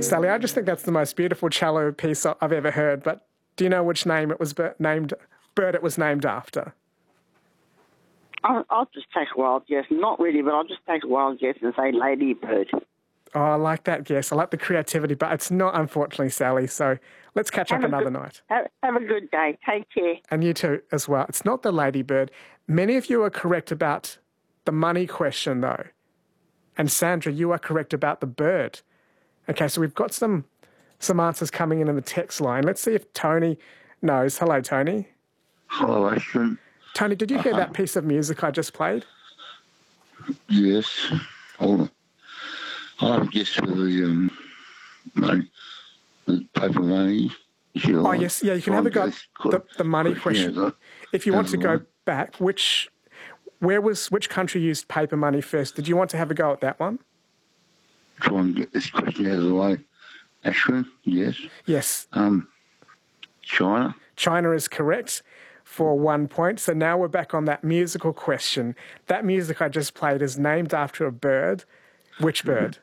Sally, I just think that's the most beautiful cello piece I've ever heard, but do you know which bird it was named after? I'll just take a wild guess. Not really, but I'll just take a wild guess and say ladybird. Oh, I like that guess. I like the creativity, but it's not, unfortunately, Sally. So let's catch up another night. Have a good day. Take care. And you too as well. It's not the ladybird. Many of you are correct about the money question, though. And Sandra, you are correct about the bird. Okay, so we've got some answers coming in the text line. Let's see if Tony knows. Hello, Tony. Hello, Ashton. Tony, did you hear that piece of music I just played? Yes. Hold on. I guess for the paper money. Oh, yes. Yeah, you can have a go at the money question. If you want to go back, which country used paper money first? Did you want to have a go at that one? Try and get this question out of the way. Ashwin, yes. Yes. China. China is correct for 1 point. So now we're back on that musical question. That music I just played is named after a bird. Which bird?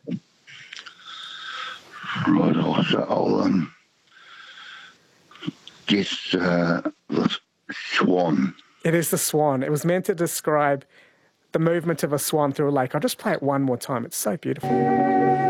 Right, I'll guess the swan. It is the swan. It was meant to describe the movement of a swan through a lake. I'll just play it one more time. It's so beautiful.